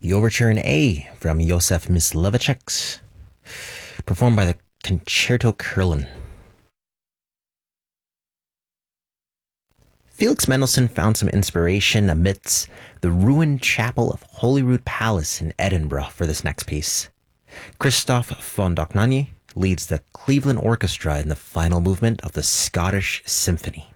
the Overture in A from Josef Mysliveček, performed by the Concerto Köln. Felix Mendelssohn found some inspiration amidst the ruined chapel of Holyrood Palace in Edinburgh for this next piece. Christoph von Dohnanyi leads the Cleveland Orchestra in the final movement of the Scottish Symphony.